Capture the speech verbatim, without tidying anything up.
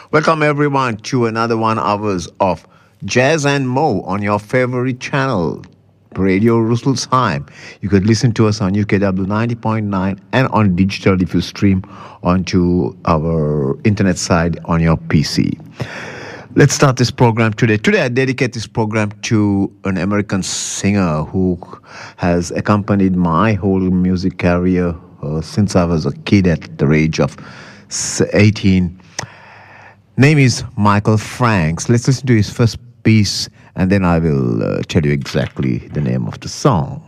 Welcome everyone to another one hours of Jazz and Mo on your favorite channel, Radio Rüsselsheim. You could listen to us on U K W ninety point nine and on digital if you stream onto our internet side on your P C. Let's start this program today. Today I dedicate this program to an American singer who has accompanied my whole music career uh, since I was a kid at the age of eighteen. Name is Michael Franks. Let's listen to his first piece and then I will uh, tell you exactly the name of the song.